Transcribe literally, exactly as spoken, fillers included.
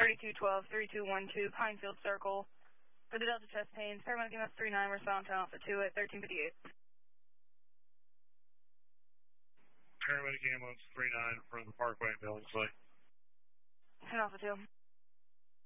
thirty-two twelve, thirty-two twelve, Pinefield Circle. For the Delta chest pain, paramedic E M S three nine, respond to Alpha two at thirteen fifty-eight. Paramedic ambulance three nine from the Parkway and Billingsley. ten Alpha two.